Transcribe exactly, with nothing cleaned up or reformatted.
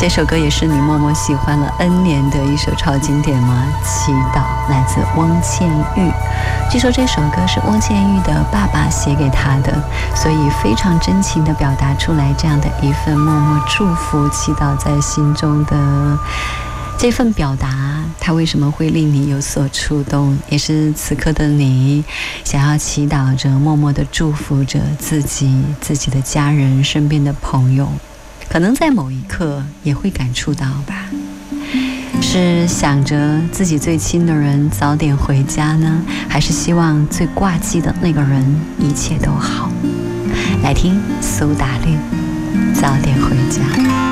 这首歌也是你默默喜欢了 N 年的一首超经典吗？祈祷，来自翁倩玉。据说这首歌是翁倩玉的爸爸写给她的，所以非常真情地表达出来这样的一份默默祝福祈祷在心中的这份表达，它为什么会令你有所触动，也是此刻的你想要祈祷着默默地祝福着自己自己的家人身边的朋友，可能在某一刻也会感触到吧。是想着自己最亲的人早点回家呢，还是希望最挂记的那个人一切都好？来听苏打绿，早点回家。